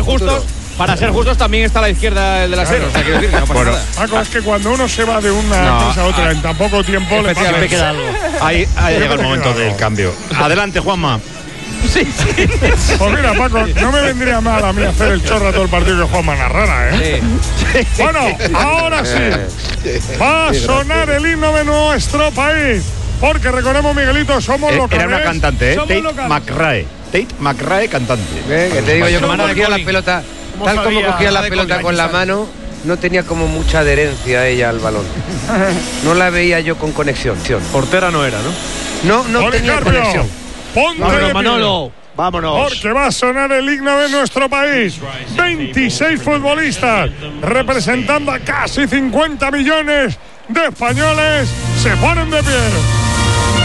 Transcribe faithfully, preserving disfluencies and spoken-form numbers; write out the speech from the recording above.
justos, para ser justos también está la izquierda del delantero. O sea, quiero decir que no pasa Bueno, nada. Paco, es que cuando uno se va de una No, cosa a otra ah, en tan poco tiempo le pasa. efectivamente queda algo. Ahí ha llegado el te momento queda del algo. cambio. Adelante, Juanma. Sí, sí. Pues mira, Paco, no me vendría mal a mí hacer el chorra todo el partido que Juanma narrara, ¿eh? Sí. Bueno, ahora sí. Va a sonar el himno de nuestro país. Porque recordemos, Miguelito, somos Eh, locales. Era una cantante, ¿eh? Somos Tate locales. McRae. Tate McRae, cantante. Ven, que te digo yo, Somos como cogía la Colin. pelota, ¿Cómo tal como sabía? cogía la De pelota Colin, con la ¿sabes? mano, no tenía como mucha adherencia ella al balón. No la veía yo con conexión. Portera no era, ¿no? No, no tenía Policarpio, conexión. ponte de Vámonos, pie. Manolo. Vámonos. Porque va a sonar el himno de nuestro país. veintiséis futbolistas representando a casi cincuenta millones de españoles se ponen de pie.